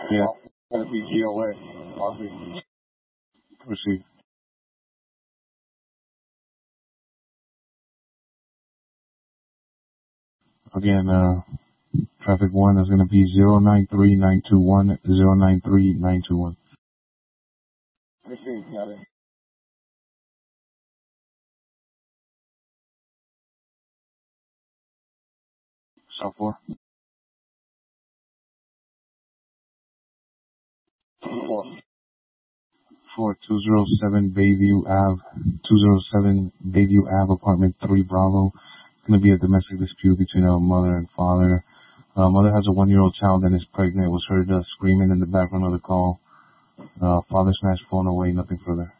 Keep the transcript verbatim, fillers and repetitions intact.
Yeah. Gonna be G O A. Copy. Proceed. Again, uh, traffic one is gonna be zero nine three nine two one zero nine three nine two one. Proceed, got it. South four. Four. For two oh seven Bayview Ave, two oh seven Bayview Ave, apartment three Bravo. It's going to be a domestic dispute between a mother and father. Uh, mother has a one-year-old child and is pregnant. Was heard uh, screaming in the background of the call. Uh, father snatched phone away, nothing further.